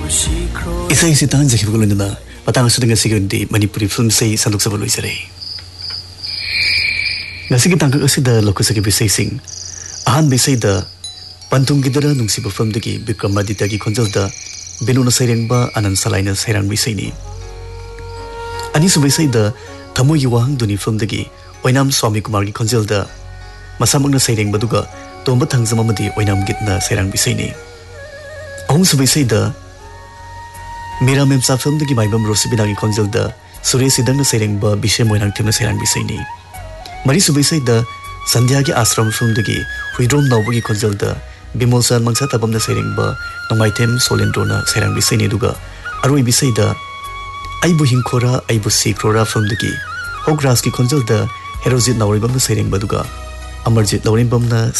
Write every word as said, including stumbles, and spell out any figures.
Isai si tahan zaki bagulun na patang sa dengan sigundi Manipuri film say sanduk sa baloy saray. Ngasi kitang kakasida loko sa kibisay sing ahan bisay da pantung gidara nung si film dagi Bikramaditya gi konjal da binu na sayrang ba anan salay na sayrang bisay ni. Ani subisay da tamo yuwahang duni film dagi Oinam Swami Kumar gi konjal da masamang na sayrang baduga tomba thang zamamadi Oinam git na sayrang bisay ni. Ahong subisay da Mira memsa film dagi maibam Rosi Binagi konjal da Surya Sidang na sayrang ba bisay mo nang tim na sayrang bisay ni. Mari subisay da Sandhya gi ashram film dagi Huidrom Naubo gi konjal da Bimol San Mangsa tabam na sayrang ba Nongaitem Solendro na sayrang bisay ni duga Aroi bisay da Aibu Hingkora Aibu Sikrora film dagi Hogras gi konjal da Herojit Nauribam na sayrang ba duga Amarjit Nauribam na